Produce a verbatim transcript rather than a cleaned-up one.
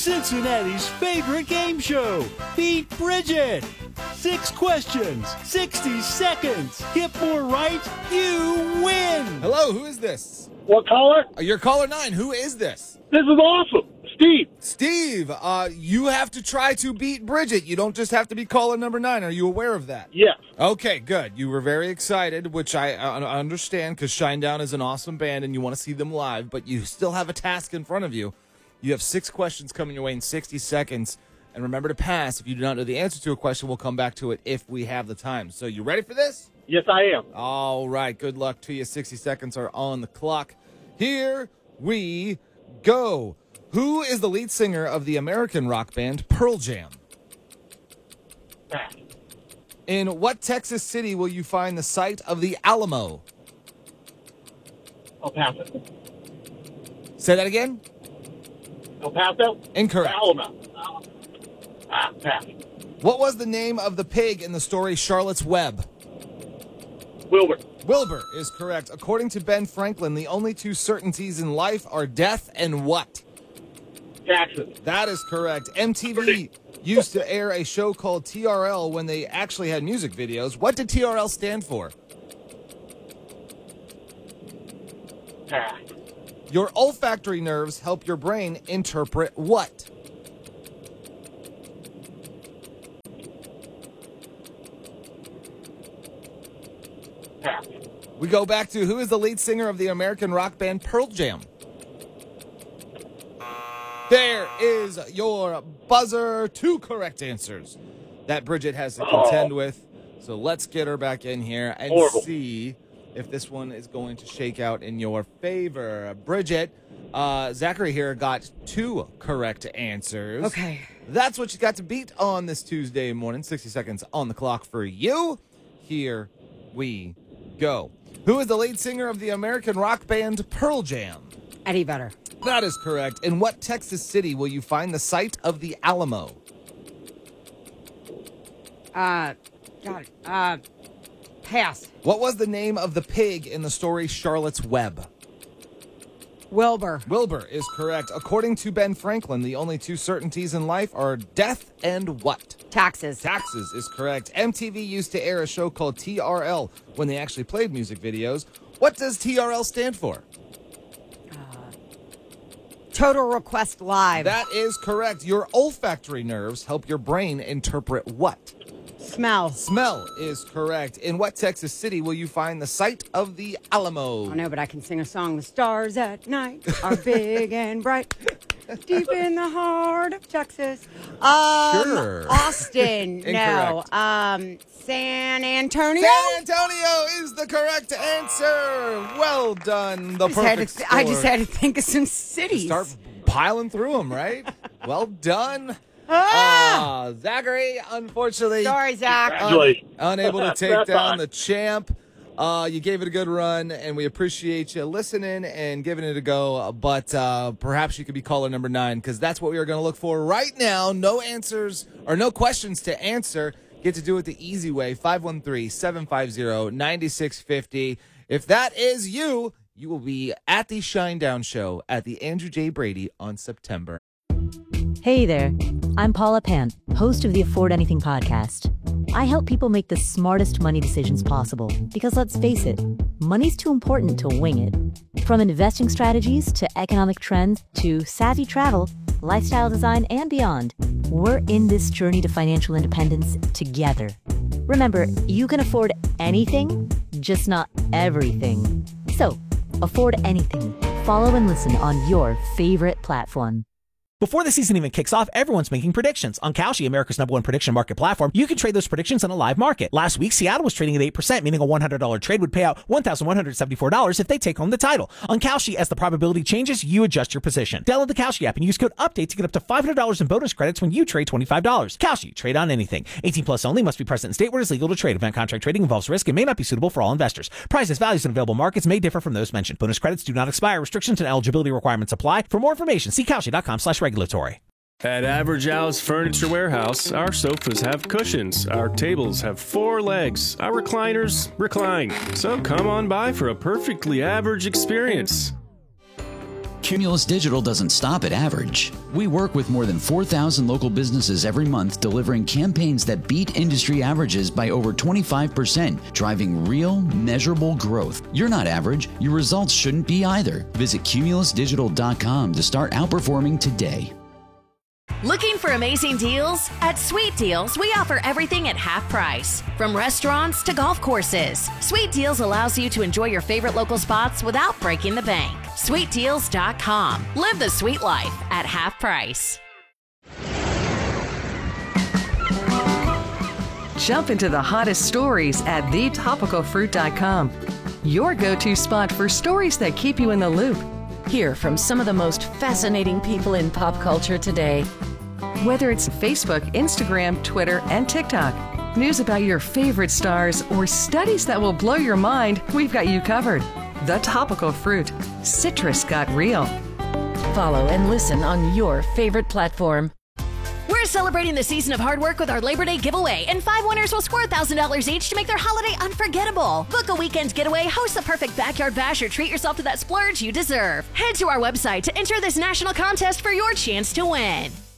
Cincinnati's favorite game show, Beat Bridget. Six questions, sixty seconds. Get more right, you win. Hello, who is this? What caller? Uh, You're caller nine. Who is this? This is awesome. Steve. Steve, uh, you have to try to beat Bridget. You don't just have to be caller number nine. Are you aware of that? Yes. Okay, good. You were very excited, which I uh, understand because Shinedown is an awesome band and you want to see them live, but you still have a task in front of you. You have six questions coming your way in sixty seconds. And remember to pass. If you do not know the answer to a question, we'll come back to it if we have the time. So you ready for this? Yes, I am. All right. Good luck to you. sixty seconds are on the clock. Here we go. Who is the lead singer of the American rock band Pearl Jam? Pass. In what Texas city will you find the site of the Alamo? El Paso. Say that again? El Paso? Incorrect. Alamo. Ah, pass. What was the name of the pig in the story Charlotte's Web? Wilbur. Wilbur is correct. According to Ben Franklin, the only two certainties in life are death and what? Taxes. That is correct. M T V used to air a show called T R L when they actually had music videos. What did T R L stand for? Pass. Your olfactory nerves help your brain interpret what? Pass. We go back to who is the lead singer of the American rock band Pearl Jam? There is your buzzer. Two correct answers that Bridget has to contend Oh. with. So let's get her back in here and Horrible. see if this one is going to shake out in your favor. Bridget, uh, Zachary here got two correct answers. Okay. That's what you got to beat on this Tuesday morning. sixty seconds on the clock for you. Here we go. Who is the lead singer of the American rock band Pearl Jam? Eddie Vedder. That is correct. In what Texas city will you find the site of the Alamo? Uh, got it. Uh, pass. What was the name of the pig in the story Charlotte's Web? Wilbur. Wilbur is correct. According to Ben Franklin, the only two certainties in life are death and what? Taxes. Taxes is correct. M T V used to air a show called T R L when they actually played music videos. What does T R L stand for? Total Request Live. That is correct. Your olfactory nerves help your brain interpret what? Smell. Smell is correct. In what Texas city will you find the site of the Alamo? I know, but I can sing a song. The stars at night are big and bright, deep in the heart of Texas. Um, Sure. Austin. No. Incorrect. Um, San Antonio. San Antonio is the correct answer. Well done. The I just had perfect to- I just score. had to think of some cities. Start piling through them, right? Well done. Ah! Uh, Zachary, unfortunately, Sorry, Zach. Congratulations. unable to take That's down fine. the champ. Uh, you gave it a good run, and we appreciate you listening and giving it a go. But uh, perhaps you could be caller number nine, because that's what we are going to look for right now. No answers or no questions to answer. Get to do it the easy way. five one three, seven five zero, nine six five zero. If that is you, you will be at the Shinedown show at the Andrew J. Brady on September. Hey there, I'm Paula Pant, host of the Afford Anything podcast. I help people make the smartest money decisions possible because let's face it, money's too important to wing it. From investing strategies to economic trends to savvy travel, lifestyle design, and beyond, we're in this journey to financial independence together. Remember, you can afford anything, just not everything. So, afford anything. Follow and listen on your favorite platform. Before the season even kicks off, everyone's making predictions. On Kalshi, America's number one prediction market platform, you can trade those predictions on a live market. Last week, Seattle was trading at eight percent, meaning a one hundred dollars trade would pay out one thousand one hundred seventy-four dollars if they take home the title. On Kalshi, as the probability changes, you adjust your position. Download the Kalshi app and use code UPDATE to get up to five hundred dollars in bonus credits when you trade twenty-five dollars. Kalshi, trade on anything. eighteen plus only, must be present in state where it is legal to trade. Event contract trading involves risk and may not be suitable for all investors. Prices, values, and available markets may differ from those mentioned. Bonus credits do not expire. Restrictions and eligibility requirements apply. For more information, see Kalshi.com slash regulatory. At Average Al's Furniture Warehouse, our sofas have cushions, our tables have four legs, our recliners recline. So come on by for a perfectly average experience. Cumulus Digital doesn't stop at average. We work with more than four thousand local businesses every month, delivering campaigns that beat industry averages by over twenty-five percent, driving real, measurable growth. You're not average. Your results shouldn't be either. Visit cumulus digital dot com to start outperforming today. Looking for amazing deals? At Sweet Deals, we offer everything at half price. From restaurants to golf courses, Sweet Deals allows you to enjoy your favorite local spots without breaking the bank. sweet deals dot com. Live the sweet life at half price. Jump into the hottest stories at the topical fruit dot com. Your go-to spot for stories that keep you in the loop. Hear from some of the most fascinating people in pop culture today. Whether it's Facebook, Instagram, Twitter, and TikTok, news about your favorite stars, or studies that will blow your mind, we've got you covered. The Topical Fruit. Citrus got real. Follow and listen on your favorite platform. We're celebrating the season of hard work with our Labor Day giveaway, and five winners will score one thousand dollars each to make their holiday unforgettable. Book a weekend getaway, host the perfect backyard bash, or treat yourself to that splurge you deserve. Head to our website to enter this national contest for your chance to win.